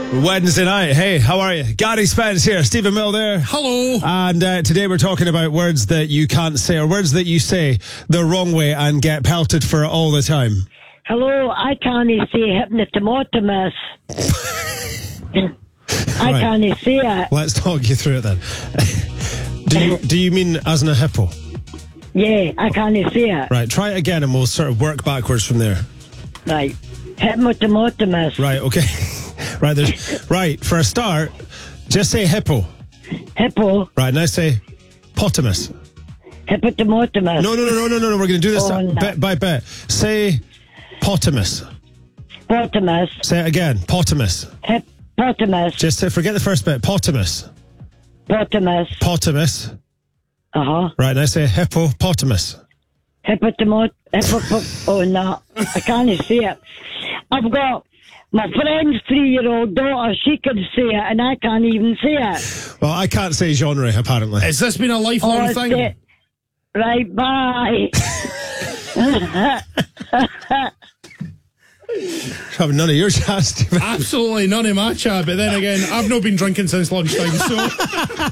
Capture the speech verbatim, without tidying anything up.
Wednesday night. Hey, how are you? Gary Spence here. Stephen Mill there. Hello. And uh, today we're talking about words that you can't say, or words that you say the wrong way and get pelted for it all the time. Hello, I can't say hypnotomotomus. I Right. can't say it. Let's talk you through it then. do you do you mean as in a hippo? Yeah, I can't say it. Right, try it again and we'll sort of work backwards from there. Right. Hypnotomotomus. Right, okay. Right, there's right, for a start, just say hippo. Hippo. Right, now say potamus. Hippotomotomus. No, no, no, no, no, no, no. We're going to do this Oh, no. bit by bit. Say potamus. Potamus. Say it again. Potamus. Hippopotamus. Just say, forget the first bit. Potamus. Potamus. Potamus. Uh-huh. Right, now say hippopotamus. Hippotomot. Hippo. Oh, no. I can't say it. I've got my friend's three-year-old daughter. She can say it, and I can't even say it. Well, I can't say genre, apparently. Has this been a lifelong Oh, thing? say- Right, bye. Having none of your chat, Stephen. Absolutely none of my chat, but then again, I've not been drinking since lunchtime, so...